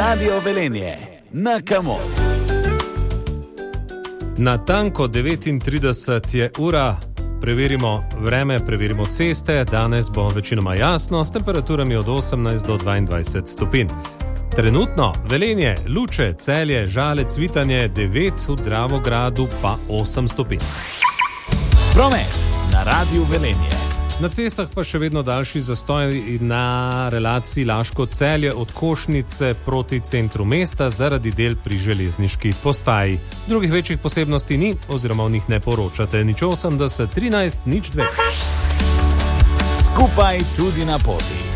Radio Velenje, na kamo. Natanko 39 je ura, preverimo vreme, preverimo ceste, danes bo večinoma jasno, s temperaturami od 18 do 22 stopinj. Trenutno Velenje, Luče, Celje, Žalec, Vitanje 9, v Dravogradu pa 8 stopinj. Promet na Radiu Velenje. Na cestah pa še vedno daljši zastoj na relaciji Laško-Celje od Košnice proti centru mesta zaradi del pri železniški postaji. Drugih večjih posebnosti ni oziroma o njih ne poročate. Nič 80 13 02. Skupaj tudi na poti.